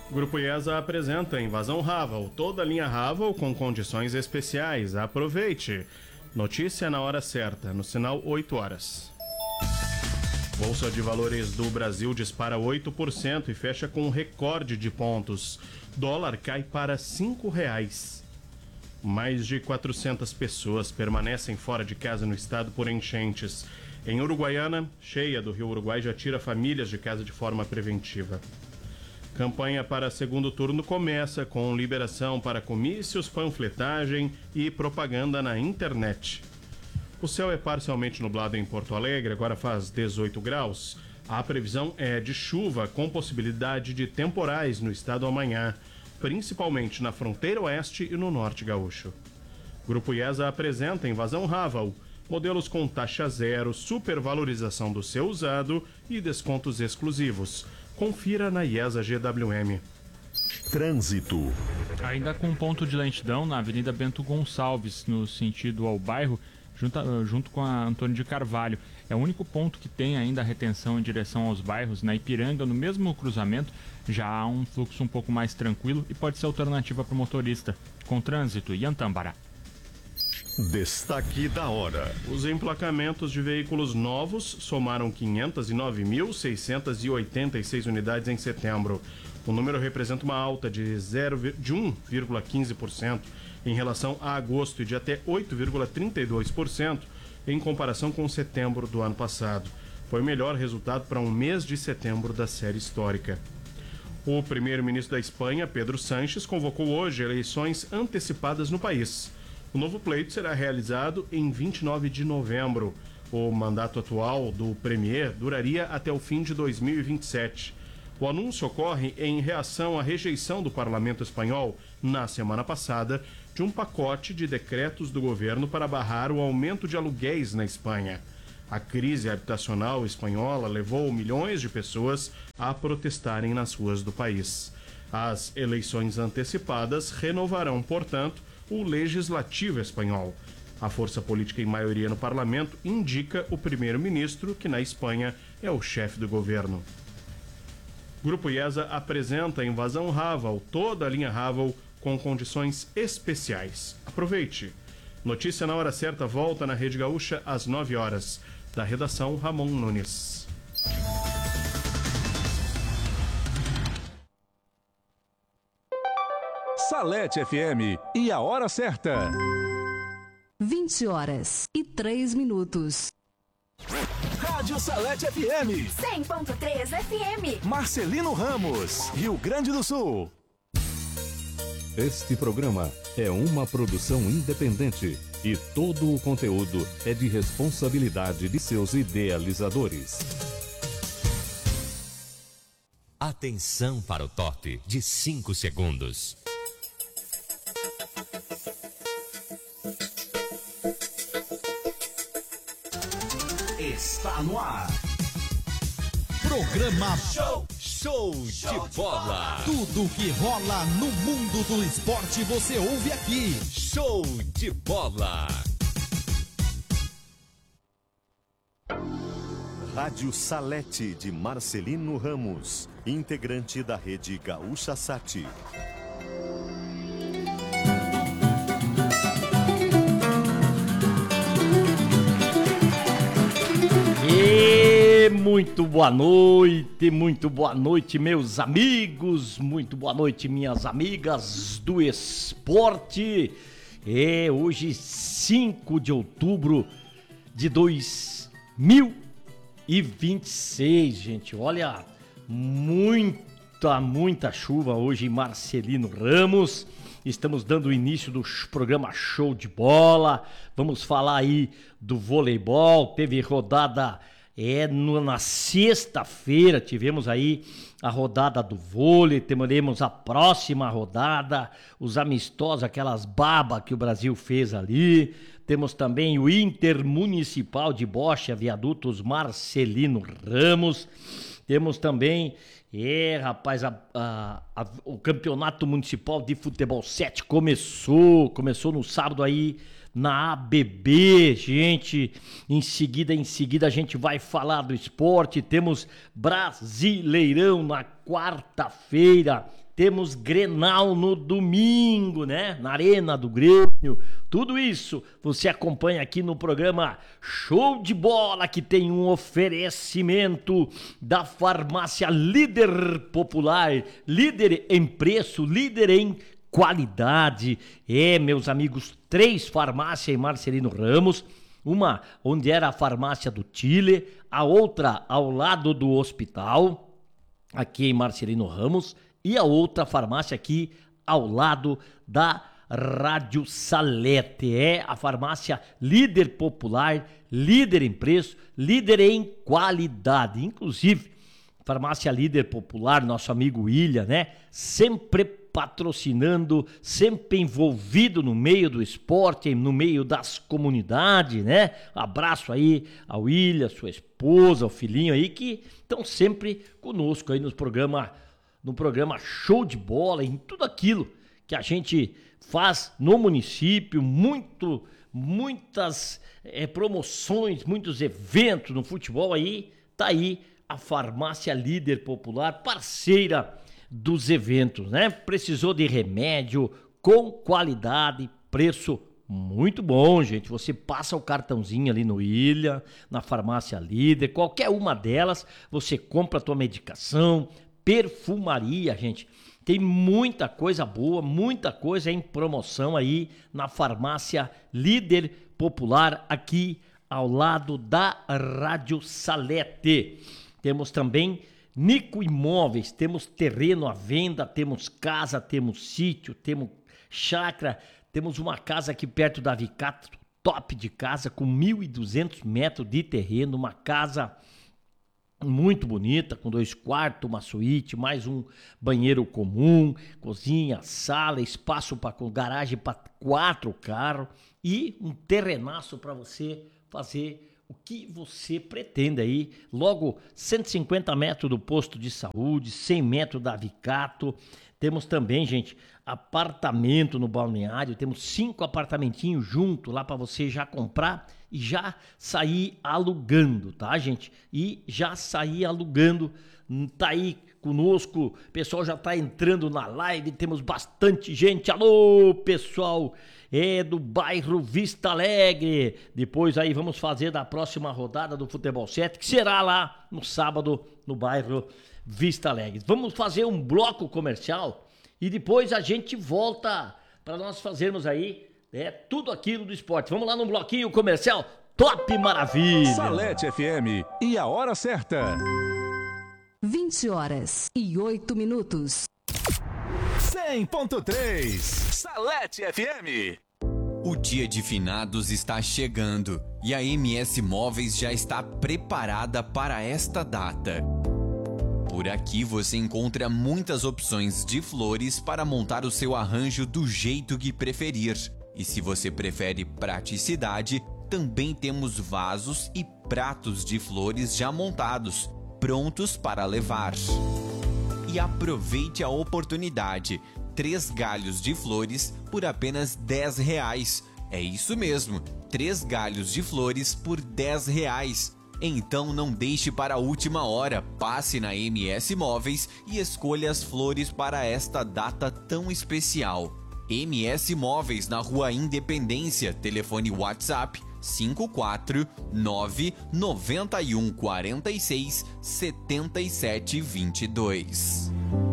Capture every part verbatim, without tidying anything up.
Grupo IESA apresenta Invasão Raval, toda a linha Raval com condições especiais. Aproveite. Notícia na hora certa, no sinal oito horas. Bolsa de Valores do Brasil dispara oito por cento e fecha com um recorde de pontos. Dólar cai para cinco reais. Mais de quatrocentas pessoas permanecem fora de casa no estado por enchentes. Em Uruguaiana, cheia do Rio Uruguai já tira famílias de casa de forma preventiva. Campanha para segundo turno começa com liberação para comícios, panfletagem e propaganda na internet. O céu é parcialmente nublado em Porto Alegre, agora faz dezoito graus. A previsão é de chuva com possibilidade de temporais no estado amanhã, principalmente na fronteira oeste e no norte gaúcho. Grupo IESA apresenta Invasão Raval, modelos com taxa zero, supervalorização do seu usado e descontos exclusivos. Confira na IESA G W M. Trânsito. Ainda com ponto de lentidão na Avenida Bento Gonçalves, no sentido ao bairro, junto, junto com a Antônio de Carvalho. É o único ponto que tem ainda retenção em direção aos bairros. Na Ipiranga, no mesmo cruzamento, já há um fluxo um pouco mais tranquilo e pode ser alternativa para o motorista. Com trânsito, Iantambara. Destaque da hora. Os emplacamentos de veículos novos somaram quinhentas e nove mil, seiscentas e oitenta e seis unidades em setembro. O número representa uma alta de, zero, de um vírgula quinze por cento em relação a agosto e de até oito vírgula trinta e dois por cento em comparação com setembro do ano passado. Foi o melhor resultado para um mês de setembro da série histórica. O primeiro-ministro da Espanha, Pedro Sánchez, convocou hoje eleições antecipadas no país. O novo pleito será realizado em vinte e nove de novembro. O mandato atual do premier duraria até o fim de dois mil e vinte e sete. O anúncio ocorre em reação à rejeição do parlamento espanhol, na semana passada, de um pacote de decretos do governo para barrar o aumento de aluguéis na Espanha. A crise habitacional espanhola levou milhões de pessoas a protestarem nas ruas do país. As eleições antecipadas renovarão, portanto, o legislativo espanhol. A força política em maioria no parlamento indica o primeiro-ministro, que na Espanha é o chefe do governo. Grupo IESA apresenta Invasão Raval, toda a linha Raval com condições especiais. Aproveite. Notícia na hora certa volta na Rede Gaúcha às nove horas. Da redação, Ramon Nunes. Salete F M e a hora certa. vinte horas e três minutos. Rádio Salete F M. cem ponto três F M. Marcelino Ramos, Rio Grande do Sul. Este programa é uma produção independente e todo o conteúdo é de responsabilidade de seus idealizadores. Atenção para o top de cinco segundos. Está no ar. Programa Show, Show de Bola. Tudo que rola no mundo do esporte você ouve aqui. Show de Bola. Rádio Salete de Marcelino Ramos, integrante da rede Gaúcha Sat. E muito boa noite, muito boa noite, meus amigos, muito boa noite, minhas amigas do esporte. É hoje, cinco de outubro de dois mil e vinte e seis, gente. Olha, muita, muita chuva hoje em Marcelino Ramos. Estamos dando o início do programa Show de Bola. Vamos falar aí do voleibol. Teve rodada é, no, na sexta-feira. Tivemos aí a rodada do vôlei. Teremos a próxima rodada. Os amistosos, aquelas babas que o Brasil fez ali. Temos também o Intermunicipal de Bocha, Viadutos Marcelino Ramos. Temos também... É, rapaz, a, a, a, o Campeonato Municipal de Futebol sete começou, começou no sábado aí na A B B, gente. Em seguida, em seguida a gente vai falar do esporte. Temos Brasileirão na quarta-feira, temos Grenal no domingo, né? Na Arena do Grêmio. Tudo isso você acompanha aqui no programa Show de Bola, que tem um oferecimento da farmácia Líder Popular, líder em preço, líder em qualidade. É, meus amigos, três farmácias em Marcelino Ramos, uma onde era a farmácia do Chile, a outra ao lado do hospital, aqui em Marcelino Ramos, e a outra farmácia aqui ao lado da Rádio Salete. É a farmácia Líder Popular, líder em preço, líder em qualidade. Inclusive, farmácia Líder Popular, nosso amigo William, né? Sempre patrocinando, sempre envolvido no meio do esporte, no meio das comunidades, né? Abraço aí ao William, sua esposa, o filhinho aí, que estão sempre conosco aí nos programa, no programa Show de Bola, em tudo aquilo que a gente faz no município, muito, muitas é, promoções, muitos eventos no futebol aí, tá aí a farmácia Líder Popular, parceira dos eventos, né? Precisou de remédio com qualidade, preço muito bom, gente. Você passa o cartãozinho ali no Ilha, na farmácia Líder, qualquer uma delas, você compra a tua medicação, perfumaria, gente. Tem muita coisa boa, muita coisa em promoção aí na farmácia Líder Popular, aqui ao lado da Rádio Salete. Temos também Nico Imóveis, temos terreno à venda, temos casa, temos sítio, temos chácara, temos uma casa aqui perto da Vicato, top de casa, com mil e duzentos metros de terreno, uma casa muito bonita, com dois quartos, uma suíte, mais um banheiro comum, cozinha, sala, espaço para garagem para quatro carros e um terrenaço para você fazer o que você pretende aí. Logo, cento e cinquenta metros do posto de saúde, cem metros da Vicato. Temos também, gente, apartamento no balneário. Temos cinco apartamentinhos junto lá para você já comprar e já sair alugando, tá, gente? E já sair alugando. Tá aí conosco, o pessoal já tá entrando na live, temos bastante gente. Alô, pessoal, é do bairro Vista Alegre. Depois aí vamos fazer da próxima rodada do Futebol sete, que será lá no sábado no bairro Vista Alegre. Vamos fazer um bloco comercial e depois a gente volta para nós fazermos aí é, tudo aquilo do esporte. Vamos lá no bloquinho comercial, top maravilha. Salete F M e a hora certa. vinte horas e oito minutos. cem ponto três Salete F M. O dia de finados está chegando e a M S Móveis já está preparada para esta data. Por aqui você encontra muitas opções de flores para montar o seu arranjo do jeito que preferir. E se você prefere praticidade, também temos vasos e pratos de flores já montados, prontos para levar. E aproveite a oportunidade. Três galhos de flores por apenas dez reais. É isso mesmo, três galhos de flores por dez reais. Então não deixe para a última hora. Passe na M S Móveis e escolha as flores para esta data tão especial. M S Móveis na Rua Independência. Telefone WhatsApp cinco quatro nove nove um quatro seis sete sete dois dois.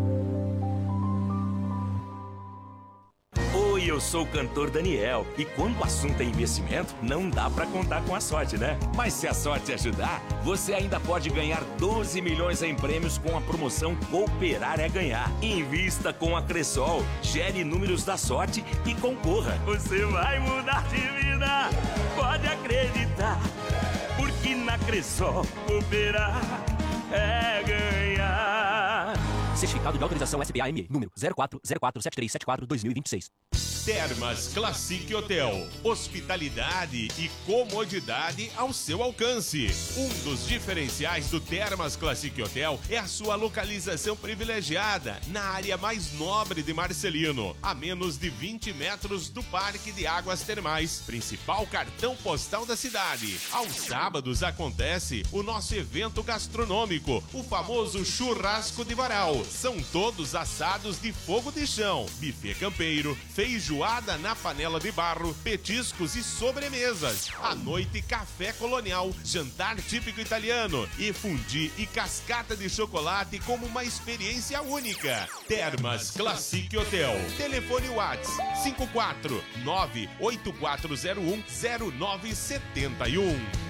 Oi, eu sou o cantor Daniel e quando o assunto é investimento, não dá pra contar com a sorte, né? Mas se a sorte ajudar, você ainda pode ganhar doze milhões em prêmios com a promoção Cooperar é Ganhar. Invista com a Cressol, gere números da sorte e concorra. Você vai mudar de vida, pode acreditar, porque na Cressol Cooperar é ganhar. Certificado de autorização S B A M E, número zero quatro zero quatro sete três sete quatro dois mil e vinte e seis. Termas Classic Hotel. Hospitalidade e comodidade ao seu alcance. Um dos diferenciais do Termas Classic Hotel é a sua localização privilegiada na área mais nobre de Marcelino, a menos de vinte metros do Parque de Águas Termais, principal cartão postal da cidade. Aos sábados acontece o nosso evento gastronômico, o famoso Churrasco de Varal. São todos assados de fogo de chão, buffet campeiro, feijoada na panela de barro, petiscos e sobremesas. À noite, café colonial, jantar típico italiano e fundi e cascata de chocolate como uma experiência única. Termas Classic Hotel. Telefone WhatsApp cinco quatro nove oito quatro zero um zero nove sete um.